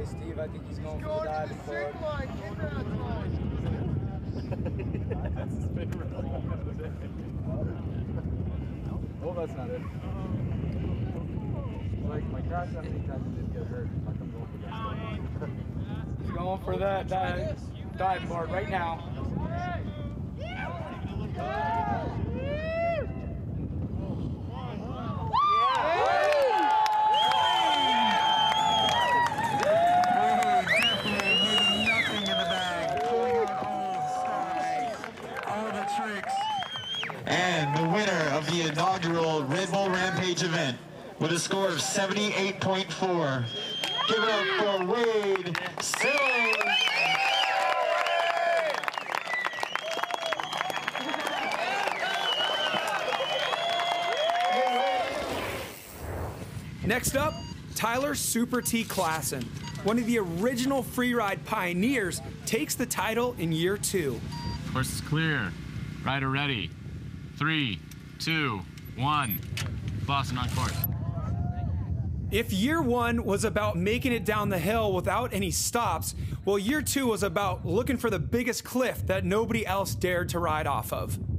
Hey, Steve, I think he's going for the diving board. That's his favorite. Oh, that's not it. Like, my crash how many times did get hurt. Like, I'm going for that. He's going for that diving board right now. And the winner of the inaugural Red Bull Rampage event with a score of 78.4. Give it up for Wade Sills. Next up, Tyler Super T. Klassen, one of the original freeride pioneers, takes the title in year 2. Course is clear. Rider ready. 3, 2, 1. Boston on course. If year 1 was about making it down the hill without any stops, well, year 2 was about looking for the biggest cliff that nobody else dared to ride off of.